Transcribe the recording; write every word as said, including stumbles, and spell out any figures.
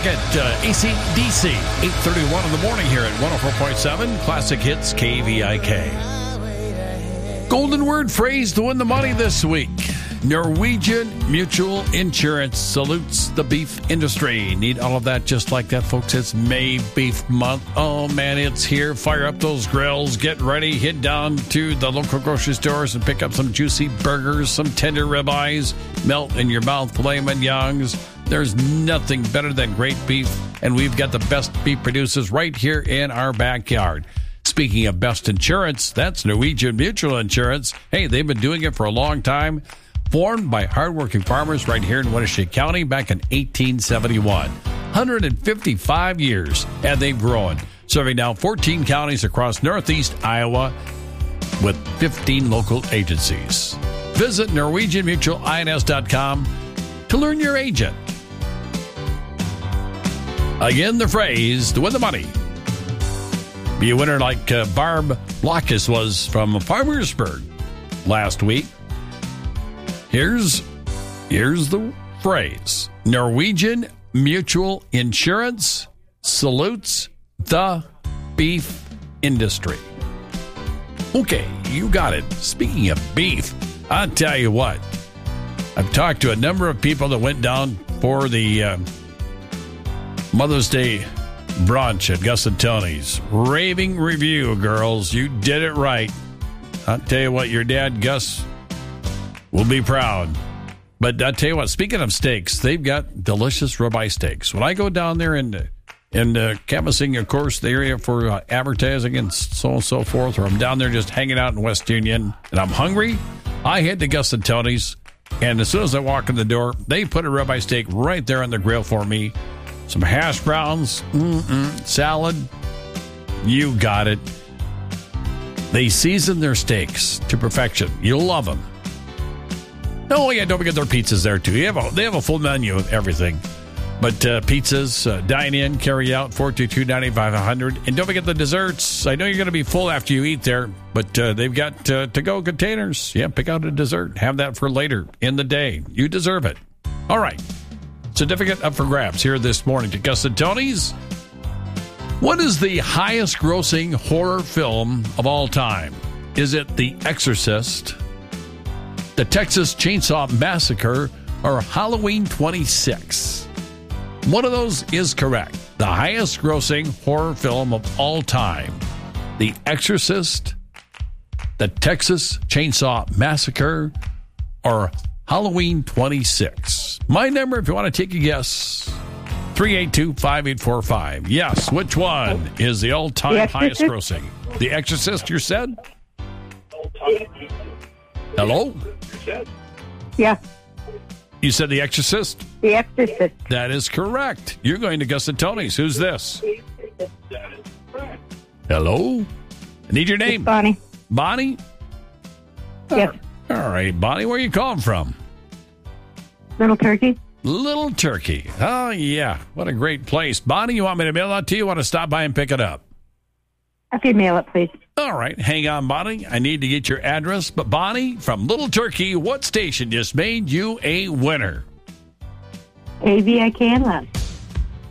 at uh, A C D C, eight thirty-one in the morning here at one oh four point seven Classic Hits K V I K. Golden word phrase to win the money this week. Norwegian Mutual Insurance salutes the beef industry. Need all of that just like that, folks. It's May Beef Month. Oh, man, it's here. Fire up those grills. Get ready. Head down to the local grocery stores and pick up some juicy burgers, some tender ribeyes. Melt in your mouth, filet mignons. There's nothing better than great beef, and we've got the best beef producers right here in our backyard. Speaking of best insurance, that's Norwegian Mutual Insurance. Hey, they've been doing it for a long time. Formed by hardworking farmers right here in Wenatchee County back in eighteen seventy-one. one hundred fifty-five years, and they've grown. Serving now fourteen counties across northeast Iowa with fifteen local agencies. Visit Norwegian Mutual Ins dot com to learn your agent. Again, the phrase to win the money. Be a winner like uh, Barb Blockus was from Farmersburg last week. Here's, here's the phrase. Norwegian Mutual Insurance salutes the beef industry. Okay, you got it. Speaking of beef, I'll tell you what. I've talked to a number of people that went down for the uh, Mother's Day brunch at Gus and Tony's. Raving review, girls. You did it right. I'll tell you what, your dad, Gus, will be proud. But I'll tell you what, speaking of steaks, they've got delicious ribeye steaks. When I go down there and, and uh, canvassing, of course, the area for uh, advertising and so on and so forth, or I'm down there just hanging out in West Union and I'm hungry, I head to Gus and Tony's, and as soon as I walk in the door, they put a ribeye steak right there on the grill for me. Some hash browns, mm-mm, salad. You got it. They season their steaks to perfection. You'll love them. Oh, yeah, don't forget their pizzas there, too. They have a, they have a full menu of everything. But uh, pizzas, uh, dine in, carry out, four two two, nine eight five, one hundred. And don't forget the desserts. I know you're going to be full after you eat there, but uh, they've got uh, to-go containers. Yeah, pick out a dessert. Have that for later in the day. You deserve it. All right. Certificate up for grabs here this morning to Gus and Tony's. What is the highest grossing horror film of all time? Is it The Exorcist, The Texas Chainsaw Massacre, or Halloween twenty-six? One of those is correct. The highest grossing horror film of all time. The Exorcist, The Texas Chainsaw Massacre, or Halloween twenty-six. My number, if you want to take a guess, three eight two, five eight four five. Yes, which one is the all-time the highest grossing? The Exorcist, you said? Hello? Yeah. You said The Exorcist? The Exorcist. That is correct. You're going to Gus and Tony's. Who's this? Hello? I need your name. It's Bonnie. Bonnie? Yes. All right, Bonnie, where are you calling from? Little Turkey. Little Turkey. Oh, yeah. What a great place. Bonnie, you want me to mail that to you? You want to stop by and pick it up? If you mail it, please. All right. Hang on, Bonnie. I need to get your address. But, Bonnie, from Little Turkey, what station just made you a winner? K V I K N L.